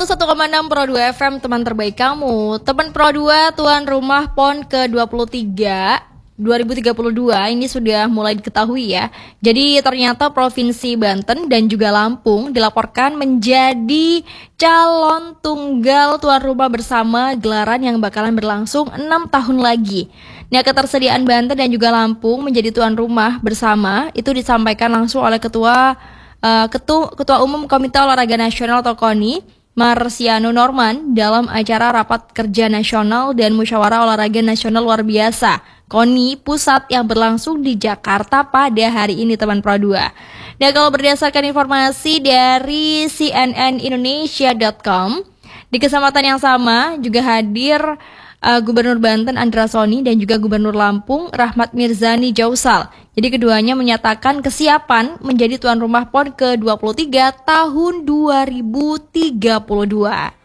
101,6 Pro 2 FM, teman terbaik kamu. Teman Pro 2, tuan rumah PON ke-23 2032 ini sudah mulai diketahui ya. Jadi ternyata Provinsi Banten dan juga Lampung dilaporkan menjadi calon tunggal tuan rumah bersama gelaran yang bakalan berlangsung 6 tahun lagi. Nah, ketersediaan Banten dan juga Lampung menjadi tuan rumah bersama itu disampaikan langsung oleh Ketua Umum Komite Olahraga Nasional atau KONI, Marciano Norman, dalam acara Rapat Kerja Nasional dan Musyawarah Olahraga Nasional Luar Biasa KONI Pusat yang berlangsung di Jakarta pada hari ini, teman Pro 2. Dan kalau berdasarkan informasi dari cnnindonesia.com, di kesempatan yang sama juga hadir Gubernur Banten Andra Soni dan juga Gubernur Lampung Rahmat Mirzani Jausal. Jadi keduanya menyatakan kesiapan menjadi tuan rumah PON ke-23 tahun 2032.